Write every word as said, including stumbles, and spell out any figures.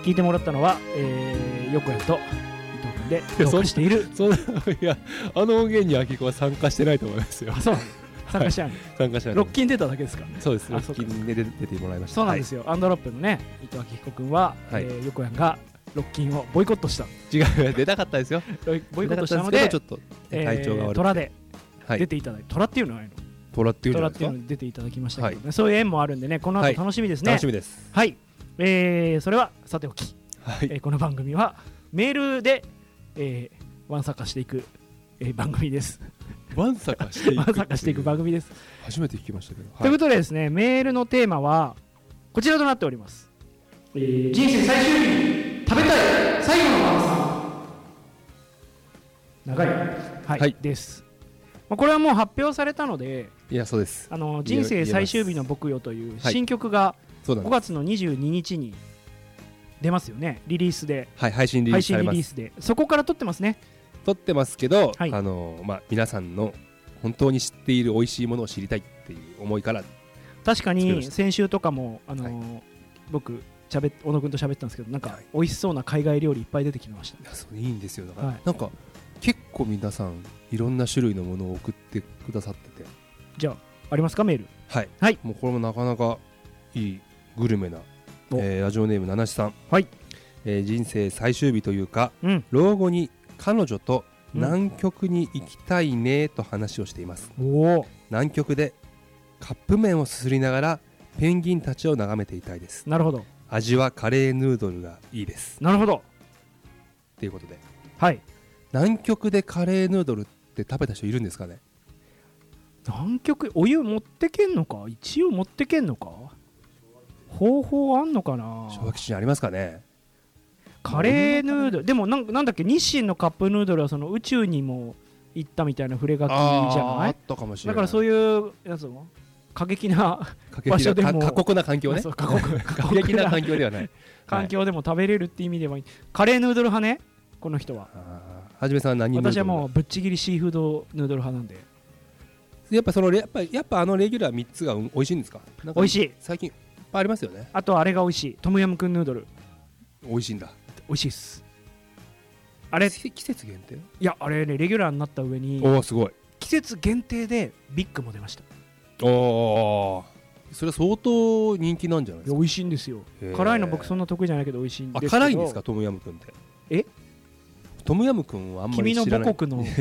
聞いてもらったのは、えー、横谷と伊藤君でトークしている。 そんないや、あの音源に秋子は参加してないと思いますよ。 あ、そう参加してない、はい、 参加してない。 ロッキン出ただけですか。 そうです、ロッキンで出てもらいました。 そうなんですよ、はい、アンドロップのね伊藤明彦君は、はい、えー、横谷がロッキンをボイコットした。 違う、出たかったですよ。 ボイコットしたのでちょっと体調が悪くて、虎で出ていただいて、虎っていうのはないの、 虎っていうの虎っていうのに出ていただきましたけどね、はい、そういう縁もあるんでね、この後楽しみですね。 はい、楽しみです。 はい、えー、それはさておき、はい、えー、この番組はメールで、えー、ワンサカしていく、えー、番組です。 ワンサカしていくワンサカしていく番組です。 初めて聞きましたけど、はい、 ということでですね、メールのテーマはこちらとなっております。えー、人生最終日食べたい最後の晩餐。長い、はい、はい、です。まあ、これはもう発表されたので、 いや、そうです。 あの人生最終日の僕よという新曲がごがつのにじゅうににちに出ますよね、リリースで、 はい、配信リリースされます。 配信リリースで、そこから撮ってますね。 撮ってますけど、 はい、 あのまあ、皆さんの本当に知っている美味しいものを知りたいっていう思いから。 確かに先週とかも、あのーはい、僕しゃべ小野君と喋ったんですけど、なんか美味しそうな海外料理いっぱい出てきました。 いや、それいいんですよ。だから、 はい、 なんか結構皆さんいろんな種類のものを送ってくださってて。 じゃあありますか、メール。 はい、 はい、 もうこれもなかなかいいグルメな、えー、ラジオネームななしさん、 はい、 えー、人生最終日というか、 うん、 老後に彼女と南極に行きたいねと話をしています。 お南極でカップ麺をすすりながらペンギンたちを眺めていたいです。 なるほど。 味はカレーヌードルがいいです。 なるほど。 ということで、 はい、 南極でカレーヌードルって食べた人いるんですかね。 南極お湯持ってけんのか、一応持ってけんのか、方法あんのかな。 昭和基地にありますかね。 カレーヌードルでもなん、なんだっけ、日清のカップヌードルはその宇宙にも行ったみたいな触れ書きじゃない。 あったかもしれない。 だからそういうやつも過激な場所でも、 過酷な環境ね。 過酷過激な環境ではない環境でも食べれるって意味では、カレーヌードル派ね、この人は。 はじめさんは何ヌードル？ 私はもうぶっちぎりシーフードヌードル派なんで。 やっぱそのやっぱやっぱあのレギュラーみっつが美味しいんですか？なんか美味しい。 最近いっぱいありますよね。 あとあれが美味しい、トムヤムクンヌードル。 美味しいんだ。 美味しいっす。あれ季節限定？ いや、あれね、レギュラーになった上に、 おー、すごい。 季節限定でビッグも出ました。 おー、それは相当人気なんじゃないですか。 いや、美味しいんですよ。辛いの僕そんな得意じゃないけど美味しいんですけど。 あ、辛いんですか、トムヤムクンって。 え？ トムヤムクンはあんまり知らない。 君の母国の